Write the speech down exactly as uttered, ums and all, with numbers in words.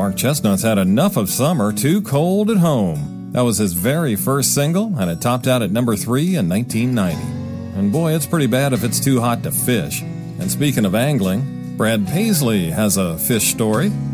Mark Chestnut's had enough of summer, too cold at home. That was his very first single, and it topped out at number three in nineteen ninety. And boy, it's pretty bad if it's too hot to fish. And speaking of angling, Brad Paisley has a fish story.